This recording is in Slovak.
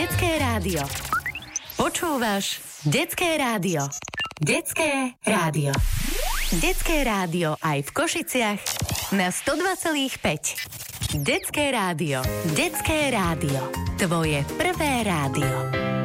Detské rádio. Počúvaš Detské rádio. Detské rádio. Detské rádio aj v Košiciach na 102,5. Detské rádio. Detské rádio. Tvoje prvé rádio.